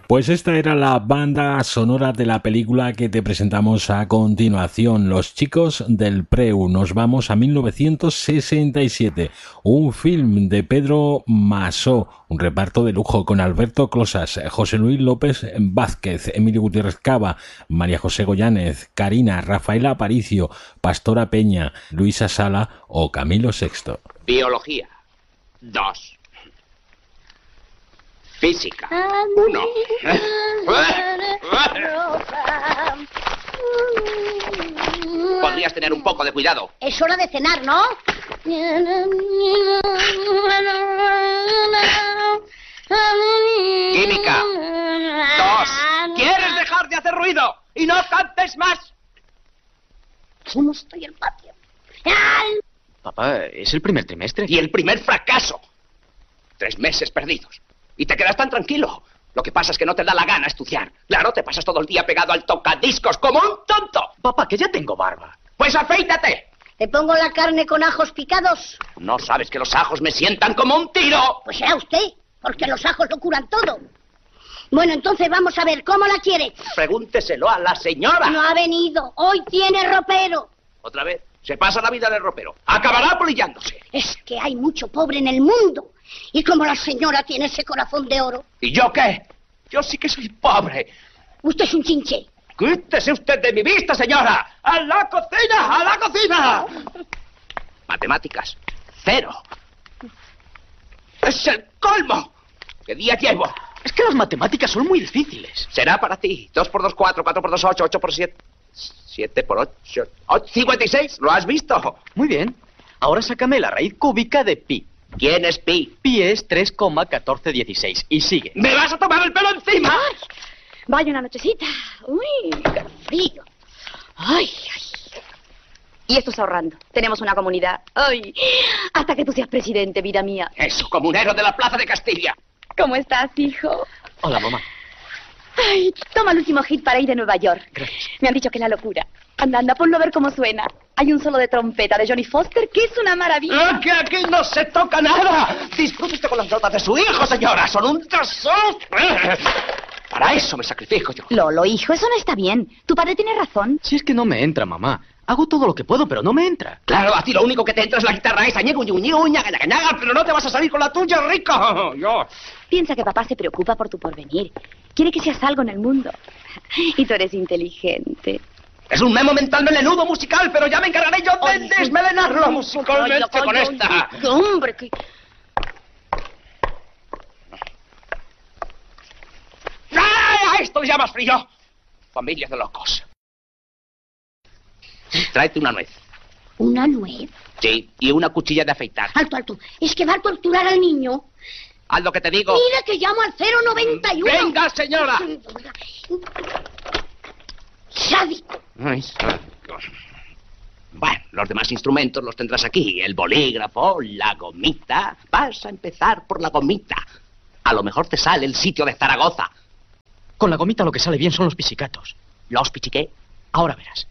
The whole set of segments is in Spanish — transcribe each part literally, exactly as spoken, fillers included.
Pues esta era la banda sonora de la película que te presentamos a continuación, Los chicos del Preu. Nos vamos a mil novecientos sesenta y siete, un film de Pedro Masó, un reparto de lujo con Alberto Closas, José Luis López Vázquez, Emilio Gutiérrez Cava, María José Goyánez, Karina, Rafaela Aparicio, Pastora Peña, Luisa Sala o Camilo Sexto. Biología. Dos. Física. Uno. Podrías tener un poco de cuidado. Es hora de cenar, ¿no? Química. Dos. ¿Quieres dejar de hacer ruido? Y no cantes más. ¿Cómo estoy el patio? Papá, es el primer trimestre. Y el primer fracaso. Tres meses perdidos. Y te quedas tan tranquilo. Lo que pasa es que no te da la gana estudiar. Claro, te pasas todo el día pegado al tocadiscos como un tonto. Papá, que ya tengo barba. Pues afeítate. ¿Te pongo la carne con ajos picados? ¿No sabes que los ajos me sientan como un tiro? Pues será usted, porque los ajos lo curan todo. Bueno, entonces vamos a ver, ¿cómo la quiere? Pregúnteselo a la señora. No ha venido, hoy tiene ropero. Otra vez, se pasa la vida en el ropero. Acabará polillándose. Es que hay mucho pobre en el mundo. Y como la señora tiene ese corazón de oro. ¿Y yo qué? Yo sí que soy pobre. Usted es un chinche. ¡Quítese usted de mi vista, señora! ¡A la cocina! ¡A la cocina! Matemáticas. Cero. ¡Es el colmo! ¿Qué día llevo? Es que las matemáticas son muy difíciles. Será para ti. Dos por dos, cuatro. Cuatro por dos, ocho. Ocho por siete. Siete por ocho. ocho cincuenta y seis. ¿Lo has visto? Muy bien. Ahora sácame la raíz cúbica de pi. ¿Quién es pi? Pi es tres coma catorce dieciséis. Y sigue. ¡Me vas a tomar el pelo encima! ¡Ay! Vaya una nochecita. ¡Uy, qué frío! ¡Ay, ay! Y esto es ahorrando. Tenemos una comunidad. ¡Ay! Hasta que tú seas presidente, vida mía. Eso, comunero de la Plaza de Castilla. ¿Cómo estás, hijo? Hola, mamá. Ay, toma el último hit para ir de Nueva York. Gracias. Me han dicho que es la locura. Anda, anda, ponlo a ver cómo suena. Hay un solo de trompeta de Johnny Foster que es una maravilla. ¡Ah, que aquí no se toca nada! Disfrute usted con las notas de su hijo, señora. Son un desastre. Para eso me sacrifico yo. Lolo, hijo, eso no está bien. Tu padre tiene razón. Si es que no me entra, mamá. Hago todo lo que puedo, pero no me entra. Claro, a ti lo único que te entra es la guitarra esa, ñigu, ñigu, ñigu, ñaga, ñaga, ñaga, pero no te vas a salir con la tuya, rico. Yo. Piensa que papá se preocupa por tu porvenir. Quiere que seas algo en el mundo. Y tú eres inteligente. Es un memo mental melenudo musical, pero ya me encargaré yo de Ay, desmelenarlo musicalmente ay, con ay, esta. ay, hombre, que... ¡Ah! Esto ya más frío. Familia de locos. Tráete una nuez. ¿Una nuez? Sí, y una cuchilla de afeitar. Alto, alto. Es que va a torturar al niño. Haz lo que te digo. Mira que llamo al cero noventa y uno. ¡Venga, señora! Sádico. Ay, sádico. Bueno, los demás instrumentos los tendrás aquí. El bolígrafo, la gomita. Vas a empezar por la gomita. A lo mejor te sale el sitio de Zaragoza. Con la gomita lo que sale bien son los pizzicatos. ¿Los pichiqué? Ahora verás.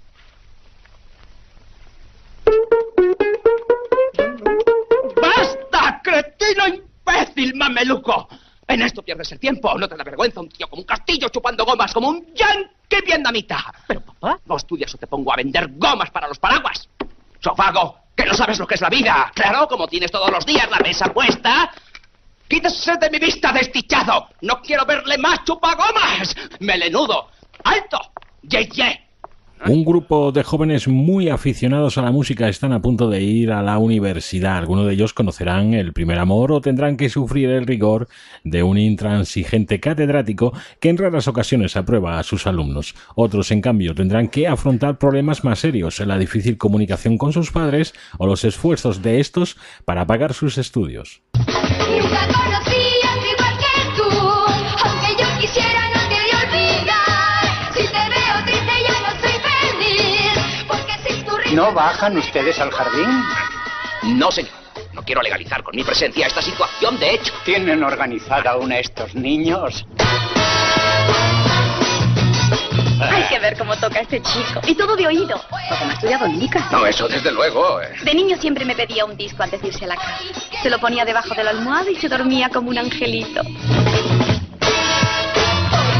¡Basta, cretino imbécil, mameluco! En esto pierdes el tiempo. ¿No te da vergüenza un tío como un castillo chupando gomas como un yankee vietnamita? Pero, papá... No estudias o te pongo a vender gomas para los paraguas. Sofago, que no sabes lo que es la vida. Claro, como tienes todos los días la mesa puesta... ¡Quítese de mi vista, desdichado! ¡No quiero verle más chupagomas! ¡Melenudo! ¡Alto! ¡Ye, ye! Un grupo de jóvenes muy aficionados a la música están a punto de ir a la universidad. Algunos de ellos conocerán el primer amor o tendrán que sufrir el rigor de un intransigente catedrático que en raras ocasiones aprueba a sus alumnos. Otros, en cambio, tendrán que afrontar problemas más serios, la difícil comunicación con sus padres o los esfuerzos de estos para pagar sus estudios. Nunca conocí a igual que tú, aunque yo quisiera no te olvidar. Si te veo triste ya no soy feliz, porque sin tu ritmo... ¿No bajan ustedes al jardín? No, señor. No quiero legalizar con mi presencia esta situación, de hecho. ¿Tienen organizada una estos niños? Hay que ver cómo toca este chico. Y todo de oído, porque no ha estudiado nunca. No, eso desde luego. Eh. De niño siempre me pedía un disco antes de irse a la cama. Se lo ponía debajo de la almohada y se dormía como un angelito.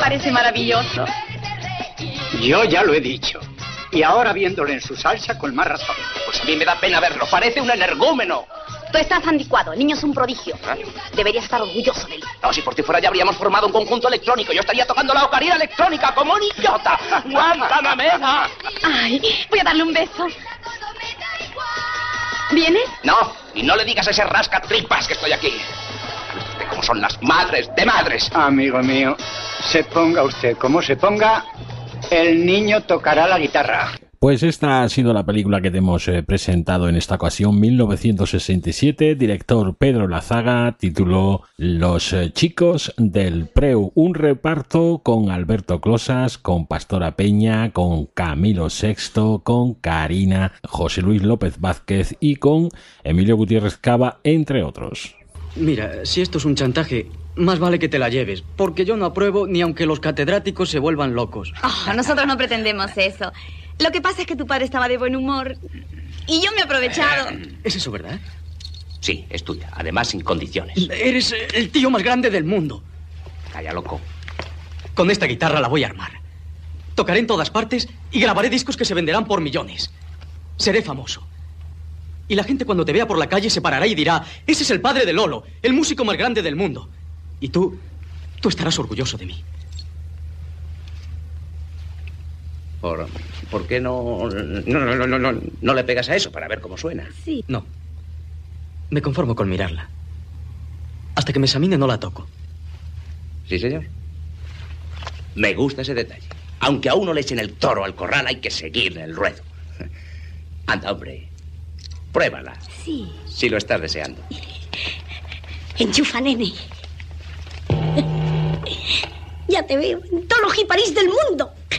parece maravilloso? Yo ya lo he dicho. Y ahora viéndolo en su salsa con más razón. Pues a mí me da pena verlo. Parece un energúmeno. Tú estás anticuado. El niño es un prodigio. Deberías estar orgulloso de él. No, si por ti fuera ya habríamos formado un conjunto electrónico. Yo estaría tocando la ocarina electrónica como un idiota. ¡Guantanamera! Ay, voy a darle un beso. ¿Vienes? No, y no le digas a ese rascatripas que estoy aquí. De cómo son las madres de madres. Amigo mío, se ponga usted como se ponga, el niño tocará la guitarra. Pues esta ha sido la película que te hemos eh, presentado en esta ocasión, mil novecientos sesenta y siete, director Pedro Lazaga, título Los eh, chicos del Preu, un reparto con Alberto Closas, con Pastora Peña, con Camilo Sexto, con Karina, José Luis López Vázquez y con Emilio Gutiérrez Cava, entre otros. Mira, si esto es un chantaje, más vale que te la lleves, porque yo no apruebo ni aunque los catedráticos se vuelvan locos. Oh, nosotros no pretendemos eso. Lo que pasa es que tu padre estaba de buen humor y yo me he aprovechado. ¿Es eso verdad? Sí, es tuya. Además, sin condiciones. Eres el tío más grande del mundo. Calla, loco. Con esta guitarra la voy a armar. Tocaré en todas partes y grabaré discos que se venderán por millones. Seré famoso. Y la gente cuando te vea por la calle se parará y dirá: ese es el padre de Lolo, el músico más grande del mundo. Y tú, tú estarás orgulloso de mí. ¿Por, ¿por qué no no, no, no, no no le pegas a eso para ver cómo suena? Sí. No. Me conformo con mirarla. Hasta que me examine no la toco. Sí, señor. Me gusta ese detalle. Aunque a uno le echen el toro al corral, hay que seguir el ruedo. Anda, hombre. Pruébala. Sí. Si lo estás deseando. Enchufa, nene. Ya te veo en todos los jiparís del mundo.